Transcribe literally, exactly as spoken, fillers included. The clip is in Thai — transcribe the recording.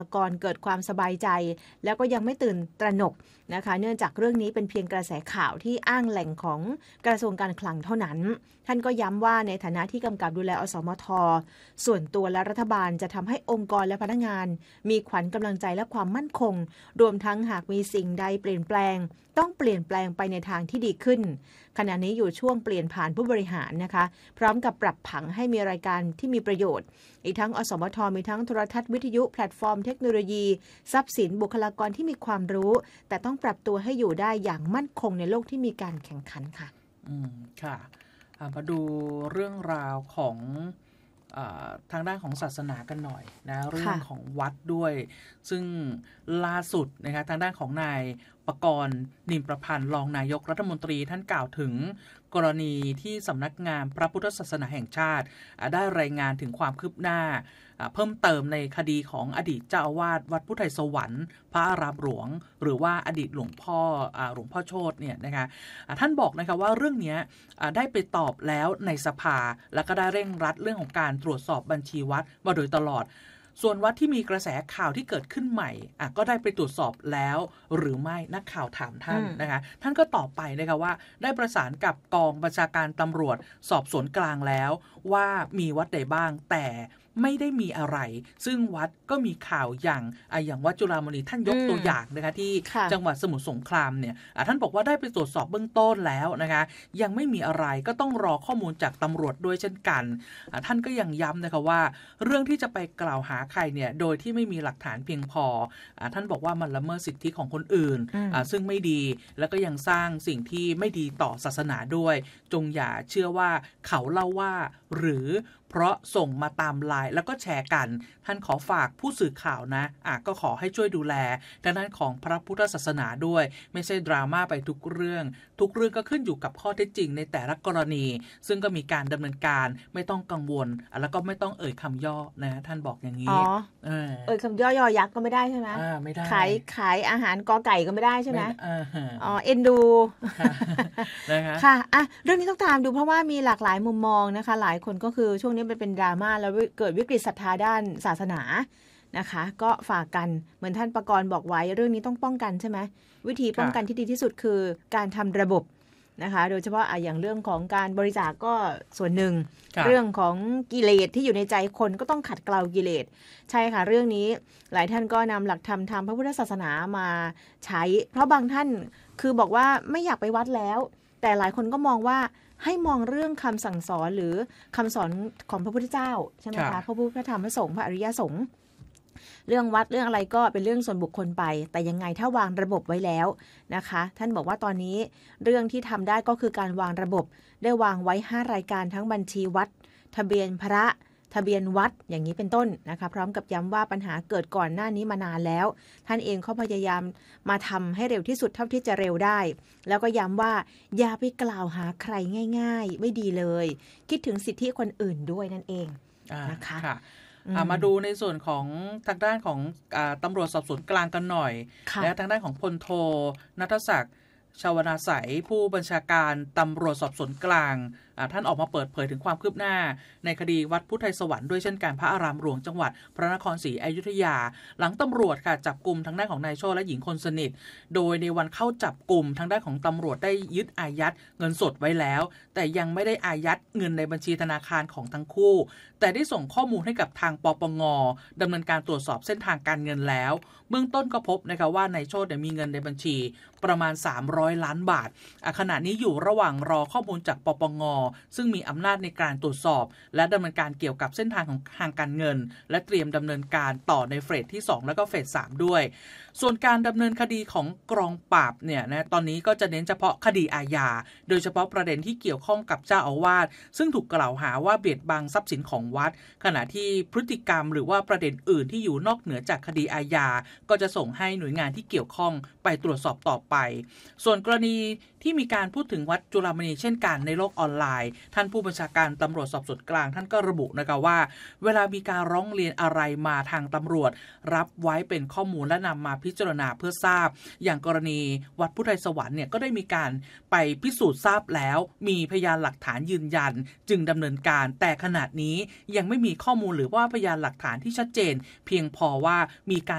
กรเกิดความสบายใจแล้วก็ยังไม่ตื่นตระหนกนะคะเนื่องจากเรื่องนี้เป็นเพียงกระแสข่าวที่อ้างแหล่งของกระทรวงการคลังเท่านั้นท่านก็ย้ำว่าในฐานะที่กำกับดูแลอสมทส่วนตัวและรัฐบาลจะทำให้องค์กรและพนักงานมีขวัญกำลังใจและความมั่นคงรวมทั้งหากมีสิ่งใดเปลี่ยนแปลงต้องเปลี่ยนแปลงไปในทางที่ดีขึ้นขณะนี้อยู่ช่วงเปลี่ยนผ่านผู้บริหารนะคะพร้อมกับปรับผังให้มีรายการที่มีประโยชน์อีกทั้งอสมทมีทั้งโทรทัศน์วิทยุแพลตฟอร์มเทคโนโลยีทรัพย์สินบุคลากรที่มีความรู้แต่ต้องปรับตัวให้อยู่ได้อย่างมั่นคงในโลกที่มีการแข่งขันค่ะอืมค่ะมาดูเรื่องราวของทางด้านของศาสนากันหน่อยนะเรื่องของวัดด้วยซึ่งล่าสุดนะคะทางด้านของนายปกรณ์นิมประพันธ์รองนายกรัฐมนตรีท่านกล่าวถึงกรณีที่สำนักงานพระพุทธศาสนาแห่งชาติได้รายงานถึงความคืบหน้าเพิ่มเติมในคดีของอดีตเจ้าอาวาสวัดพุทธไทยสวรรค์พระอารามหลวงหรือว่าอดีตหลวงพ่อหลวงพ่อโชติเนี่ยนะคะท่านบอกนะคะว่าเรื่องนี้ได้ไปตอบแล้วในสภาแล้วก็ได้เร่งรัดเรื่องของการตรวจสอบบัญชีวัดมาโดยตลอดส่วนวัดที่มีกระแสข่าวที่เกิดขึ้นใหม่ก็ได้ไปตรวจสอบแล้วหรือไม่นักข่าวถามท่านนะคะท่านก็ตอบไปนะคะว่าได้ประสานกับกองบัญชาการตำรวจสอบสวนกลางแล้วว่ามีวัดใดบ้างแต่ไม่ได้มีอะไรซึ่งวัดก็มีข่าวอย่างอย่างวัดจุฬามณีท่านยกตัวอย่างนะคะที่จังหวัดสมุทรสงครามเนี่ยท่านบอกว่าได้ไปตรวจสอบเบื้องต้นแล้วนะคะยังไม่มีอะไรก็ต้องรอข้อมูลจากตำรวจด้วยเช่นกันท่านก็ยังย้ำนะคะว่าเรื่องที่จะไปกล่าวหาใครเนี่ยโดยที่ไม่มีหลักฐานเพียงพอท่านบอกว่ามันละเมิดสิทธิของคนอื่นซึ่งไม่ดีแล้วก็ยังสร้างสิ่งที่ไม่ดีต่อศาสนาด้วยจงอย่าเชื่อว่าเขาเล่าว่าหรือเพราะส่งมาตามไลน์แล้วก็แชร์กันท่านขอฝากผู้สื่อข่าวนะอ่ะก็ขอให้ช่วยดูแลทางด้านของพระพุทธศาสนาด้วยไม่ใช่ดราม่าไปทุกเรื่องทุกเรื่องก็ขึ้นอยู่กับข้อเท็จจริงในแต่ละกรณีซึ่งก็มีการดำเนินการไม่ต้องกังวลแล้วก็ไม่ต้องเอ่ยคำย่อนะท่านบอกอย่างนี้อ๋อเออเอ่ยคำย่อยอยักษ์ก็ไม่ได้ใช่ไหมอ่าไม่ได้ขายขายอาหารกอไก่ก็ไม่ได้ใช่ไหมอ๋อเอ็นดูนะคะค่ะอ่ะเรื่องนี้ต้องตามดูเพราะว่ามีหลากหลายมุมมองนะคะหลายคนก็คือช่วงนี้มันเป็นดราม่าแล้วเกิดวิกฤตศรัทธาด้านศาสนานะคะก็ฝากกันเหมือนท่านปกรณ์บอกไว้เรื่องนี้ต้องป้องกันใช่ไหมวิธีป้องกันที่ดีที่สุดคือการทำระบบนะคะโดยเฉพาะอย่างเรื่องของการบริจาคก็ส่วนหนึ่งเรื่องของกิเลสที่อยู่ในใจคนก็ต้องขัดเกลากิเลสใช่ค่ะเรื่องนี้หลายท่านก็นำหลักธรรมทางพระพุทธศาสนามาใช้เพราะบางท่านคือบอกว่าไม่อยากไปวัดแล้วแต่หลายคนก็มองว่าให้มองเรื่องคำสั่งสอนหรือคำสอนของพระพุทธเจ้าใช่ไหมคะพระพุทธพระธรรมพระสงฆ์พระอริยสงฆ์เรื่องวัดเรื่องอะไรก็เป็นเรื่องส่วนบุคคลไปแต่ยังไงถ้าวางระบบไว้แล้วนะคะท่านบอกว่าตอนนี้เรื่องที่ทำได้ก็คือการวางระบบได้วางไว้ห้ารายการทั้งบัญชีวัดทะเบียนพระทะเบียนวัดอย่างนี้เป็นต้นนะคะพร้อมกับย้ำว่าปัญหาเกิดก่อนหน้านี้มานานแล้วท่านเองเขาพยายามมาทำให้เร็วที่สุดเท่าที่จะเร็วได้แล้วก็ย้ำว่าอย่าไปกล่าวหาใครง่ายๆไม่ดีเลยคิดถึงสิทธิคนอื่นด้วยนั่นเองนะคะมาดูในส่วนของทางด้านของตำรวจสอบสวนกลางกันหน่อยและทางด้านของพลโทณัฐศักดิ์ชวนาสัยผู้บัญชาการตำรวจสอบสวนกลางท่านออกมาเปิดเผยถึงความคืบหน้าในคดีวัดพุทธไทยสวรรค์ด้วยเช่นกันพระอารามหลวงจังหวัดพระนครศรีอยุธยาหลังตำรวจค่ะจับกลุ่มทางด้านของนายโชติและหญิงคนสนิทโดยในวันเข้าจับกลุ่มทางด้านของตำรวจได้ยึดอายัดเงินสดไว้แล้วแต่ยังไม่ได้อายัดเงินในบัญชีธนาคารของทั้งคู่แต่ได้ส่งข้อมูลให้กับทางปปงดำเนินการตรวจสอบเส้นทางการเงินแล้วเบื้องต้นก็พบนะคะว่านายโชติมีเงินในบัญชีประมาณสามร้อยล้านบาทขณะนี้อยู่ระหว่างรอข้อมูลจากปปงซึ่งมีอำนาจในการตรวจสอบและดำเนินการเกี่ยวกับเส้นทางของทางการเงินและเตรียมดำเนินการต่อในเฟสที่สองแล้วก็เฟสสามด้วยส่วนการดำเนินคดีของกองปราบเนี่ยนะตอนนี้ก็จะเน้นเฉพาะคดีอาญาโดยเฉพาะประเด็นที่เกี่ยวข้องกับเจ้าอาวาสซึ่งถูกกล่าวหาว่าเบียดบังทรัพย์สินของวัดขณะที่พฤติกรรมหรือว่าประเด็นอื่นที่อยู่นอกเหนือจากคดีอาญาก็จะส่งให้หน่วยงานที่เกี่ยวข้องไปตรวจสอบต่อไปส่วนกรณีที่มีการพูดถึงวัดจุฬามณีเช่นกันในโลกออนไลน์ท่านผู้บัญชาการตำรวจสอบสวนกลางท่านก็ระบุนะคะว่าเวลามีการร้องเรียนอะไรมาทางตำรวจรับไว้เป็นข้อมูลและนำมาพิจารณาเพื่อทราบอย่างกรณีวัดพุทธไทยสวรรค์เนี่ยก็ได้มีการไปพิสูจน์ทราบแล้วมีพยานหลักฐานยืนยันจึงดำเนินการแต่ขณะนี้ยังไม่มีข้อมูลหรือว่าพยานหลักฐานที่ชัดเจนเพียงพอว่ามีการ